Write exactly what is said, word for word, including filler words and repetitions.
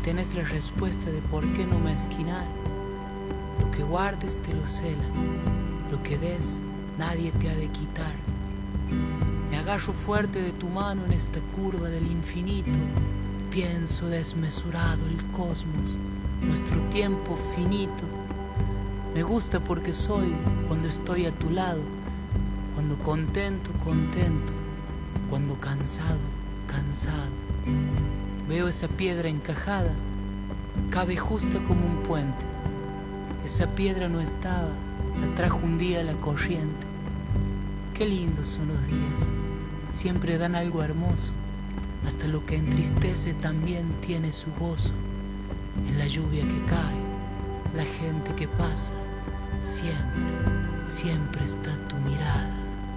tenés la respuesta de por qué no me esquinar. Lo que guardes te lo celan, lo que des nadie te ha de quitar. Me agarro fuerte de tu mano en esta curva del infinito. Pienso desmesurado el cosmos, nuestro tiempo finito. Me gusta porque soy cuando estoy a tu lado, cuando contento, contento, cuando cansado, cansado. Veo esa piedra encajada, cabe justa como un puente. Esa piedra no estaba, la trajo un día la corriente. Qué lindos son los días, siempre dan algo hermoso. Hasta lo que entristece también tiene su gozo. En la lluvia que cae, la gente que pasa, siempre, siempre está tu mirada.